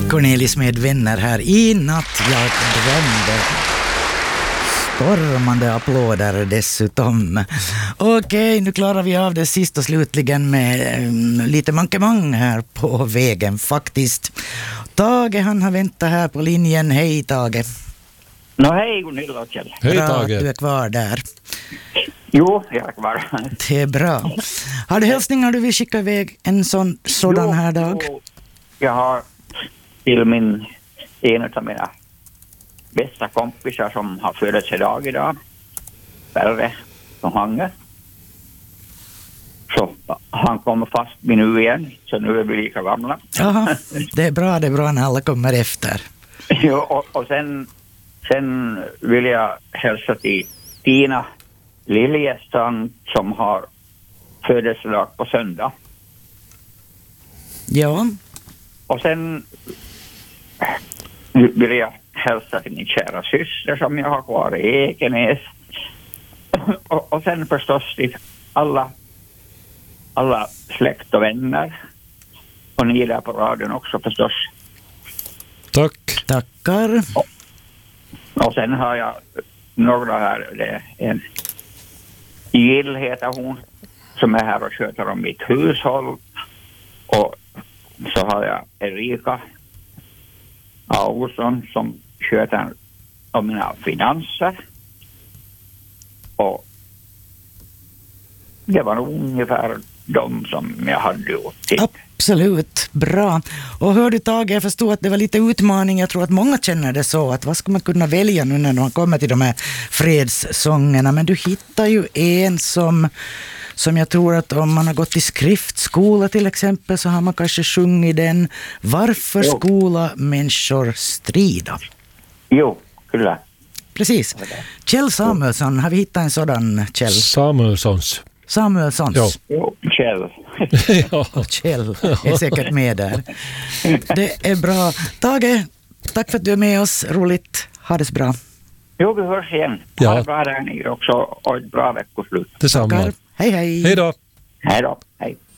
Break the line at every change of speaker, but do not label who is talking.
Cornelis med vänner här i natt. Jag drömde. Stormande applåder dessutom. Okej, nu klarar vi av det sist och slutligen med lite mankemang här på vägen faktiskt. Tage, han har väntat här på linjen. Hej Tage.
Hej Gunilla och Kjell.
Hej
Bra
Tage.
att du är kvar där.
Jo, jag är kvar.
Det är bra. Har du hälsningar du vill skicka iväg en sådan här dag?
Jo, jag har till en av mina bästa kompisar som har födelsedag idag. Perre som Hange. Så han kommer fast med nu igen. Så nu är vi lika gamla.
Jaha, det är bra när alla kommer efter.
Jo, och sen vill jag hälsa till Tina Liljestrand som har födelsedag på söndag.
Ja.
Och sen vill jag hälsa till min kära syster som jag har kvar i Ekenäs. Och sen förstås till alla släkt och vänner. Och ni där på radion också förstås.
Tack.
Tackar.
Och sen har jag några här. Det är en Jill heter hon som är här och sköter om mitt hushåll. Och så har jag Erika Augustsson som sköter om mina finanser. Och det var nog ungefär de som jag hade gjort till.
Absolut, bra. Och hör du Tage, jag förstod att det var lite utmaning. Jag tror att många känner det så. Att vad ska man kunna välja nu när man kommer till de här fredssångerna? Men du hittar ju en som jag tror att om man har gått i skriftskola till exempel så har man kanske sjungit den. Varför skola människor strida?
Jo, kyllä.
Precis. Kjell Samuelsson, har vi hittat en sådan Kjell?
Samuelssons.
Samuelssons.
Jo, Kjell.
Ja.
Kjell är säkert med där. Det är bra. Tage, tack för att du är med oss. Roligt. Ha det så bra.
Jo, vi hörs igen. Ha det bra där ni också och ett bra veckoslut.
Detsamma.
Tackar. Hej hej.
Hej då.
Hej då. Hej.